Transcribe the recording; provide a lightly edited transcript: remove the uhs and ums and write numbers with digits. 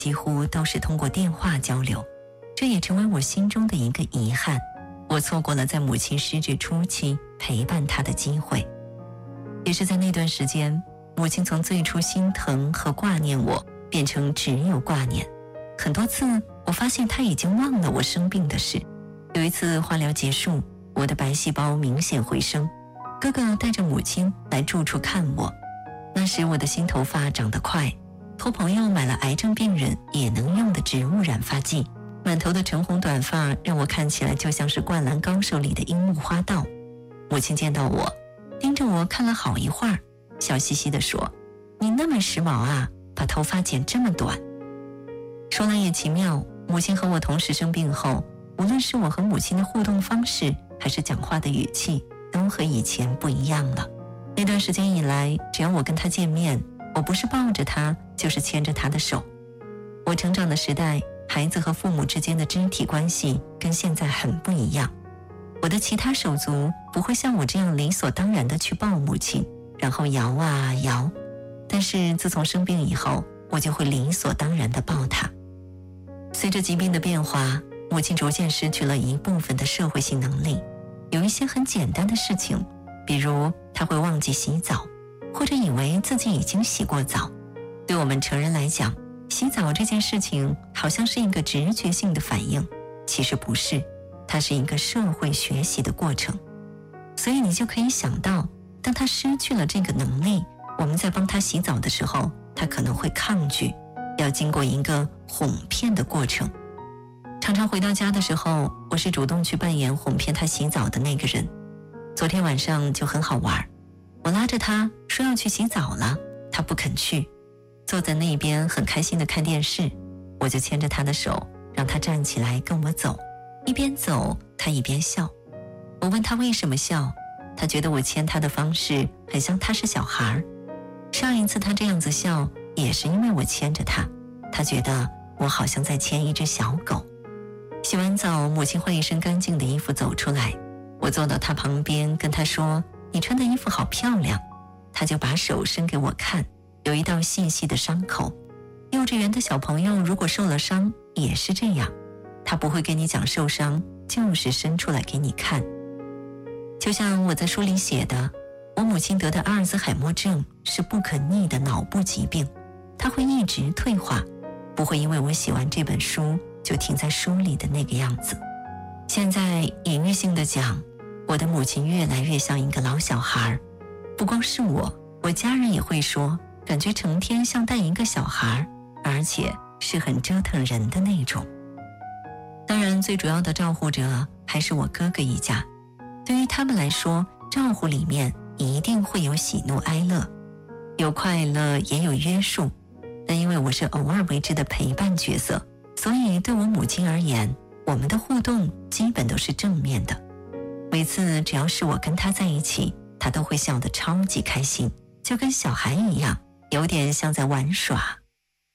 几乎都是通过电话交流，这也成为我心中的一个遗憾。我错过了在母亲失智初期陪伴她的机会。也是在那段时间，母亲从最初心疼和挂念我，变成只有挂念。很多次我发现她已经忘了我生病的事。有一次化疗结束，我的白细胞明显回升，哥哥带着母亲来住处看我。那时我的新头发长得快，托朋友买了癌症病人也能用的植物染发剂，满头的橙红短发让我看起来就像是灌篮高手里的樱木花道。母亲见到我，盯着我看了好一会儿，笑嘻嘻地说：“你那么时髦啊，把头发剪这么短。”说来也奇妙，母亲和我同时生病后，无论是我和母亲的互动方式，还是讲话的语气，都和以前不一样了。那段时间以来，只要我跟她见面，我不是抱着她，就是牵着她的手。我成长的时代，孩子和父母之间的肢体关系跟现在很不一样。我的其他手足不会像我这样理所当然的去抱母亲，然后摇啊摇，但是自从生病以后，我就会理所当然的抱她。随着疾病的变化，母亲逐渐失去了一部分的社会性能力，有一些很简单的事情，比如她会忘记洗澡，或者以为自己已经洗过澡。对我们成人来讲，洗澡这件事情好像是一个直觉性的反应，其实不是，它是一个社会学习的过程。所以你就可以想到，当她失去了这个能力，我们在帮她洗澡的时候，她可能会抗拒，要经过一个哄骗的过程。常常回到家的时候，我是主动去扮演哄骗她洗澡的那个人。昨天晚上就很好玩，我拉着她说要去洗澡了，她不肯去，坐在那边很开心地看电视，我就牵着她的手，让她站起来跟我走，一边走她一边笑。我问她为什么笑，她觉得我牵她的方式很像她是小孩。上一次她这样子笑，也是因为我牵着她，她觉得我好像在牵一只小狗。洗完澡，母亲换一身干净的衣服走出来，我坐到她旁边跟她说：“你穿的衣服好漂亮。”她就把手伸给我看，有一道细细的伤口。幼稚园的小朋友如果受了伤也是这样，他不会跟你讲受伤，就是伸出来给你看。就像我在书里写的，我母亲得的阿尔兹海默症是不可逆的脑部疾病，它会一直退化，不会因为我写完这本书就停在书里的那个样子。现在隐喻性的讲，我的母亲越来越像一个老小孩，不光是我家人也会说，感觉成天像带一个小孩，而且是很折腾人的那种。当然最主要的照顾者还是我哥哥一家，对于他们来说，照顾里面一定会有喜怒哀乐，有快乐也有约束，但因为我是偶尔为之的陪伴角色，所以对我母亲而言，我们的互动基本都是正面的。每次只要是我跟她在一起，她都会笑得超级开心，就跟小孩一样，有点像在玩耍。